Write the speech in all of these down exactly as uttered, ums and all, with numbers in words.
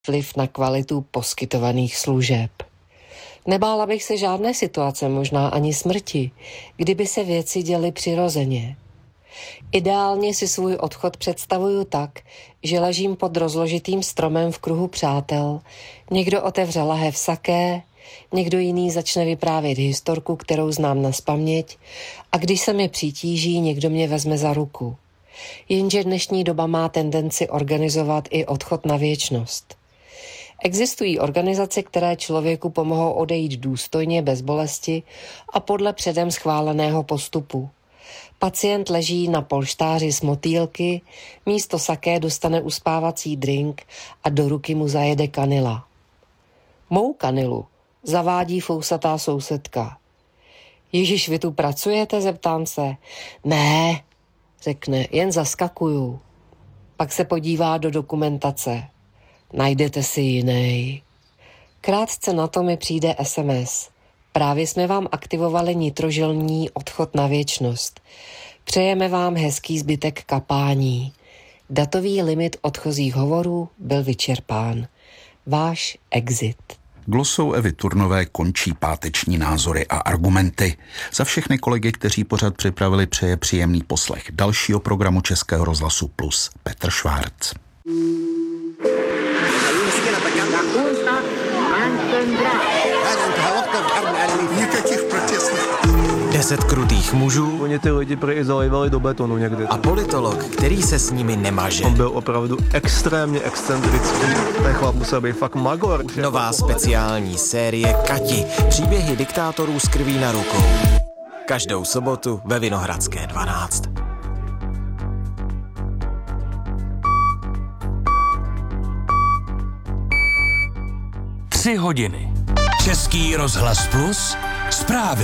vliv na kvalitu poskytovaných služeb. Nebála bych se žádné situace, možná ani smrti, kdyby se věci děly přirozeně. Ideálně si svůj odchod představuju tak, že ležím pod rozložitým stromem v kruhu přátel, někdo otevře lahev saké, někdo jiný začne vyprávět historku, kterou znám nazpaměť, a když se mi přitíží, někdo mě vezme za ruku. Jenže dnešní doba má tendenci organizovat i odchod na věčnost. Existují organizace, které člověku pomohou odejít důstojně, bez bolesti a podle předem schváleného postupu. Pacient leží na polštáři z motýlky, místo saké dostane uspávací drink a do ruky mu zajede kanila. Mou kanilu zavádí fousatá sousedka. Ježiš, vy tu pracujete, zeptám se. Ne, řekne, jen zaskakuju. Pak se podívá do dokumentace. Najdete si jinej. Krátce na to mi přijde es em es. Právě jsme vám aktivovali nitrožilní odchod na věčnost. Přejeme vám hezký zbytek kapání. Datový limit odchozích hovorů byl vyčerpán. Váš exit. Glosou Evy Turnové končí páteční názory a argumenty. Za všechny kolegy, kteří pořad připravili, přeje příjemný poslech dalšího programu Českého rozhlasu Plus Petr Švárc. Никаких протестных. Deset krutých mužů. Oni ty lidi prý zalejvali do betonu někdy. A politolog, který se s nimi nemaže. On byl opravdu extrémně excentrický. Ten chlap musel být fakt magor. Nová speciální série Kati. Příběhy diktátorů s krví na rukou. Každou sobotu ve Vinohradské dvanáct. Tři hodiny. Český rozhlas Plus. Zprávy.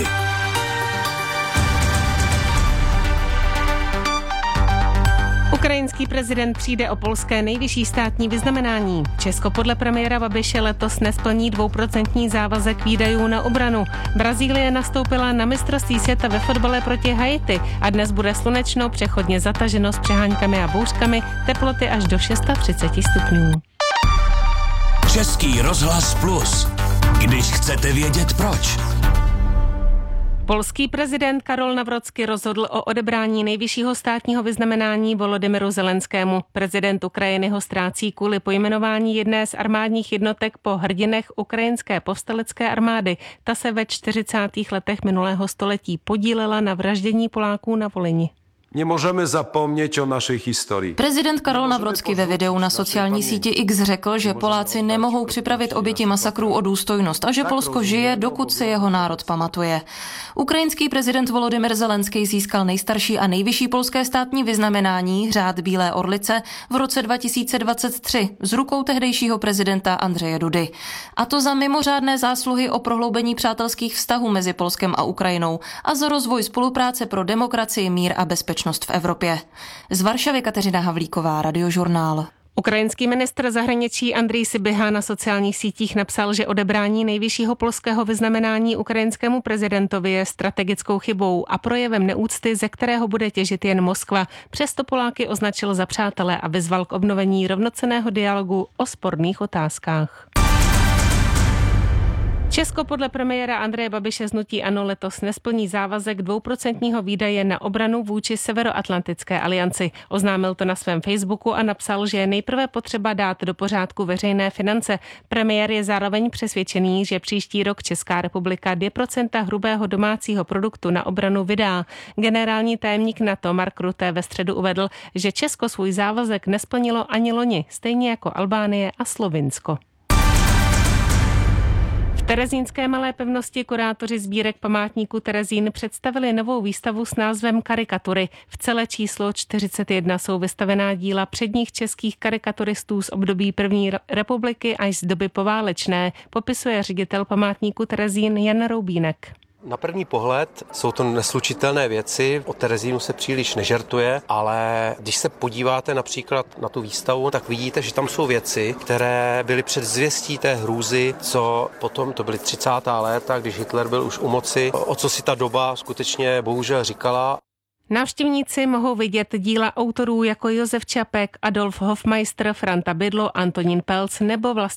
Ukrajinský prezident přijde o polské nejvyšší státní vyznamenání. Česko podle premiéra Babiše letos nesplní dvouprocentní závazek výdajů na obranu. Brazílie nastoupila na mistrovství světa ve fotbale proti Haiti a dnes bude slunečno, přechodně zataženo s přeháňkami a bouřkami, teploty až do třicet šest stupňů. Český rozhlas Plus. Když chcete vědět proč. Polský prezident Karol Nawrocki rozhodl o odebrání nejvyššího státního vyznamenání Volodymyru Zelenskému. Prezident Ukrajiny ho ztrácí kvůli pojmenování jedné z armádních jednotek po hrdinech ukrajinské povstalecké armády. Ta se ve čtyřicátých letech minulého století podílela na vraždění Poláků na Volyni. Nemůžeme zapomnět o naší historii. Prezident Karol Nawrocki ve videu na sociální síti X řekl, že Poláci nemohou připravit oběti masakrů o důstojnost a že Polsko žije, dokud se jeho národ pamatuje. Ukrajinský prezident Volodymyr Zelenský získal nejstarší a nejvyšší polské státní vyznamenání, Řád Bílé orlice, v roce dva tisíce dvacet tři z rukou tehdejšího prezidenta Andřeje Dudy. A to za mimořádné zásluhy o prohloubení přátelských vztahů mezi Polskem a Ukrajinou a za rozvoj spolupráce pro demokracii, mír a bezpečnost v Evropě. Z Varšavy Kateřina Havlíková, Radiožurnál. Ukrajinský ministr zahraničí Andrej Sybiha na sociálních sítích napsal, že odebrání nejvyššího polského vyznamenání ukrajinskému prezidentovi je strategickou chybou a projevem neúcty, ze kterého bude těžit jen Moskva. Přesto Poláky označil za přátele a vyzval k obnovení rovnocenného dialogu o sporných otázkách. Česko podle premiéra Andreje Babiše z hnutí ANO letos nesplní závazek dvouprocentního výdaje na obranu vůči Severoatlantické alianci. Oznámil to na svém Facebooku a napsal, že je nejprve potřeba dát do pořádku veřejné finance. Premiér je zároveň přesvědčený, že příští rok Česká republika dvě procenta hrubého domácího produktu na obranu vydá. Generální tajemník NATO Mark Rutte ve středu uvedl, že Česko svůj závazek nesplnilo ani loni, stejně jako Albánie a Slovinsko. V terezínské Malé pevnosti kurátoři sbírek památníku Terezín představili novou výstavu s názvem Karikatury. V celé číslo čtyřicet jedna jsou vystavená díla předních českých karikaturistů z období první republiky až z doby poválečné, popisuje ředitel památníku Terezín Jan Roubínek. Na první pohled jsou to neslučitelné věci, o Terezínu se příliš nežertuje, ale když se podíváte například na tu výstavu, tak vidíte, že tam jsou věci, které byly předzvěstí té hrůzy, co potom, to byly třicátá léta, když Hitler byl už u moci, o co si ta doba skutečně bohužel říkala. Návštěvníci mohou vidět díla autorů jako Josef Čapek, Adolf Hofmeister, Franta Bydlo, Antonín Pelc nebo Vlastimil